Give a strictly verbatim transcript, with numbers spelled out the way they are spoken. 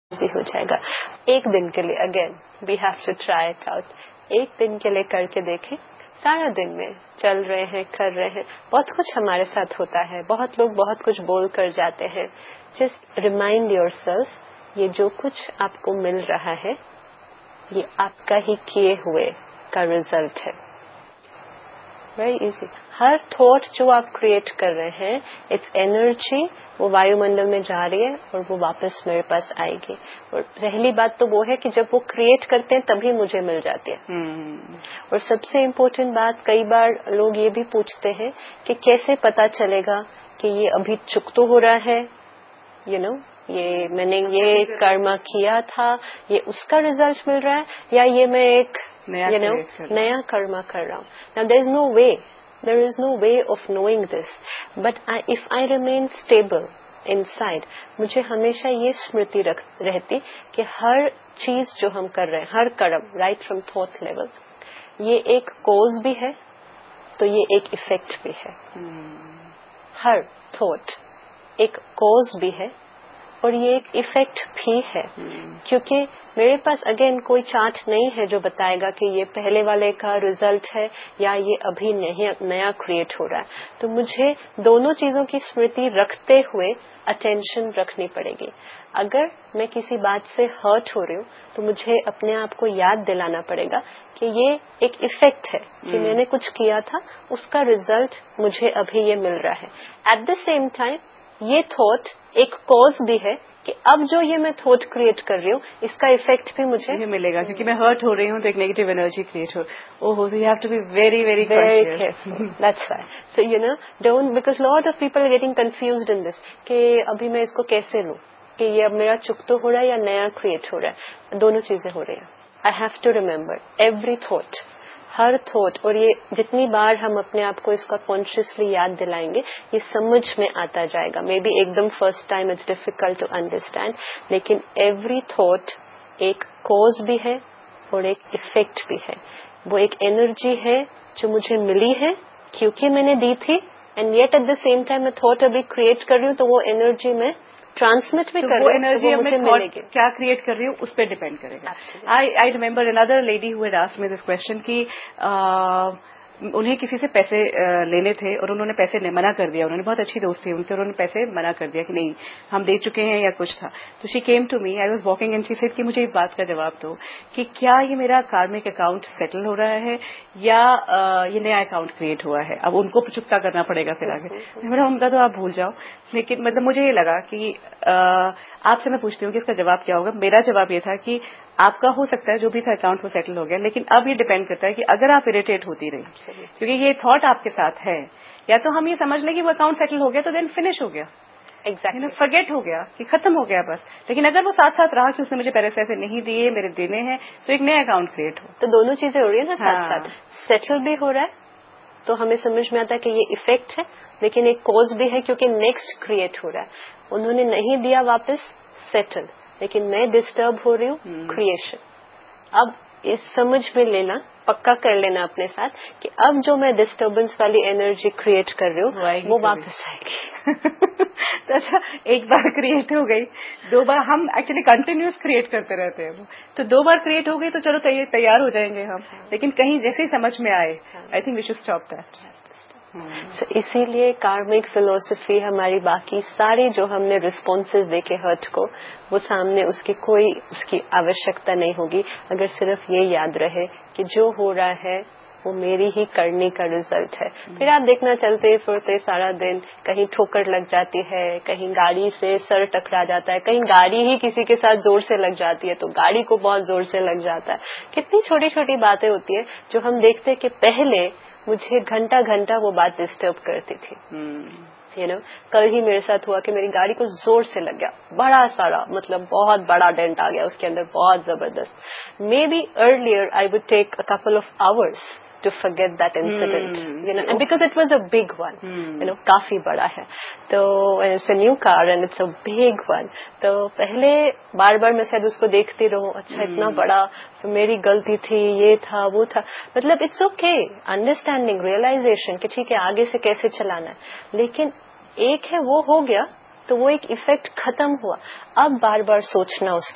Easy हो जाएगा. एक दिन के लिए again we have to try it out. एक दिन के लिए करके देखें. सारा दिन में चल रहे हैं, कर रहे हैं, बहुत कुछ हमारे साथ होता है, बहुत लोग बहुत कुछ बोल कर जाते हैं. जस्ट रिमाइंड योरसेल्फ, ये जो कुछ आपको मिल रहा है ये आपका ही किए हुए का रिजल्ट है. Very easy. हर थॉट जो आप क्रिएट कर रहे हैं, इट्स एनर्जी, वो वायुमंडल में जा रही है और वो वापस मेरे पास आएगी. और पहली बात तो वो है कि जब वो क्रिएट करते हैं तभी मुझे मिल जाती है. hmm. और सबसे इम्पोर्टेंट बात, कई बार लोग ये भी पूछते हैं कि कैसे पता चलेगा कि ये अभी चुक तो हो रहा है, यू you नो know, ये मैंने ये कर्म किया था, ये उसका रिजल्ट मिल रहा है, या ये मैं एक यू नो नया कर्म कर रहा हूँ. Now there is no way, there is no way of knowing this. But if I remain stable inside, मुझे हमेशा ये स्मृति रख रहती कि हर चीज जो हम कर रहे हैं, हर कर्म, राइट फ्रॉम थॉट लेवल, ये एक कॉज भी है तो ये एक इफेक्ट भी है. hmm. हर थॉट एक कॉज भी है और ये एक इफेक्ट भी है. hmm. क्योंकि मेरे पास अगेन कोई चार्ट नहीं है जो बताएगा कि ये पहले वाले का रिजल्ट है या ये अभी नहीं नया क्रिएट हो रहा है. तो मुझे दोनों चीजों की स्मृति रखते हुए अटेंशन रखनी पड़ेगी. अगर मैं किसी बात से हर्ट हो रही हूँ तो मुझे अपने आप को याद दिलाना पड़ेगा कि ये एक इफेक्ट है कि hmm. मैंने कुछ किया था, उसका रिजल्ट मुझे अभी ये मिल रहा है. एट द सेम टाइम ये थॉट एक कॉज भी है कि अब जो ये मैं थॉट क्रिएट कर रही हूँ इसका इफेक्ट भी मुझे भी मिलेगा, क्योंकि मैं हर्ट हो रही हूँ तो एक नेगेटिव एनर्जी क्रिएट हो. ओह, so you have to be very very very careful. That's why. So you know don't, because lot of people are getting confused in this कि अभी मैं इसको कैसे लूँ, कि ये अब मेरा चुक तो हो रहा है या नया क्रिएट हो रहा है. दोनों चीजें हो रही हैं. I have to remember every thought, her thought. और ये जितनी बार हम अपने आप को इसका कॉन्शियसली याद दिलाएंगे ये समझ में आता जाएगा. मे बी एकदम first time it's difficult to understand, लेकिन एवरी थॉट एक कॉज भी है और एक इफेक्ट भी है. वो एक एनर्जी है जो मुझे मिली है क्योंकि मैंने दी थी, and yet at the same time मैं थॉट अभी क्रिएट कर रही हूँ तो वो एनर्जी में ट्रांसमिट भी तो कर वो रही एनर्जी तो अब मैं मिलेगी. क्या क्रिएट कर रही हूँ उस पर डिपेंड करेगा. आई I remember another lady who had asked me this question कि उन्हें किसी से पैसे लेने थे और उन्होंने पैसे मना कर दिया. उन्होंने बहुत अच्छी दोस्त थी उनके, उन्होंने पैसे मना कर दिया कि नहीं हम दे चुके हैं या कुछ था. तो she came to me, I was walking and she said कि मुझे इस बात का जवाब दो कि क्या ये मेरा कार्मिक अकाउंट सेटल हो रहा है या ये नया अकाउंट क्रिएट हुआ है. अब उनको चुकता करना पड़ेगा फिर आगे. मेरा उनका तो आप भूल जाओ. लेकिन मतलब मुझे ये लगा कि आपसे मैं पूछती हूँ कि इसका जवाब क्या होगा. मेरा जवाब ये था कि आपका हो सकता है जो भी था अकाउंट वो सेटल हो गया, लेकिन अब ये डिपेंड करता है कि अगर आप इरिटेट होती रही, क्योंकि ये थॉट आपके साथ है, या तो हम ये समझ लें कि वो अकाउंट सेटल हो गया तो देन फिनिश हो गया, एग्जैक्टली फॉरगेट हो गया कि खत्म हो गया बस. लेकिन अगर वो साथ साथ रहा कि उसने मुझे पैसे ऐसे नहीं दिए, मेरे देने हैं, तो एक नया अकाउंट क्रिएट हो. तो दोनों चीजें हो रही है ना साथ हाँ. साथ. सेटल भी हो रहा है तो हमें समझ में आता है कि ये इफेक्ट है, लेकिन एक कॉज भी है क्योंकि नेक्स्ट क्रिएट हो रहा है. उन्होंने नहीं दिया वापस, सेटल, लेकिन मैं डिस्टर्ब हो रही हूँ, क्रिएशन. अब इस समझ में लेना, पक्का कर लेना अपने साथ कि अब जो मैं डिस्टर्बेंस वाली एनर्जी क्रिएट कर रही हूँ वो वापस आएगी. तो अच्छा, एक बार क्रिएट हो गई, दो बार हम एक्चुअली कंटिन्यूस क्रिएट करते रहते हैं. तो दो बार क्रिएट हो गई तो चलो तैयार हो जाएंगे हम, लेकिन कहीं जैसे ही समझ में आए, I think we should stop that. So, इसीलिए कार्मिक फिलोसफी हमारी बाकी सारी जो हमने रिस्पॉन्सेज देखे हर्ट को, वो सामने उसकी कोई उसकी आवश्यकता नहीं होगी अगर सिर्फ ये याद रहे कि जो हो रहा है वो मेरी ही करने का रिजल्ट है. फिर आप देखना चलते फिरते सारा दिन, कहीं ठोकर लग जाती है, कहीं गाड़ी से सर टकरा जाता है, कहीं गाड़ी ही किसी के साथ जोर से लग जाती है तो गाड़ी को बहुत जोर से लग जाता है. कितनी छोटी छोटी बातें होती है जो हम देखते हैं कि पहले मुझे घंटा घंटा वो बात डिस्टर्ब करती थी. यू नो कल ही मेरे साथ हुआ कि मेरी गाड़ी को जोर से लग गया, बड़ा सारा, मतलब बहुत बड़ा डेंट आ गया उसके अंदर, बहुत जबरदस्त. May be earlier I would take a couple of hours to forget that incident, hmm. you know, and because it was a big one, hmm. you know, काफी बड़ा है, तो it's a new car and it's a big one. तो पहले बार बार मैं शायद उसको देखती रहूं, अच्छा hmm. इतना बड़ा, तो मेरी गलती थी, ये था वो था. मतलब इट्स ओके, अंडरस्टैंडिंग, रियलाइजेशन कि ठीक है आगे से कैसे चलाना है. लेकिन एक है वो हो गया तो वो एक इफेक्ट खत्म हुआ. अब बार बार सोचना उसके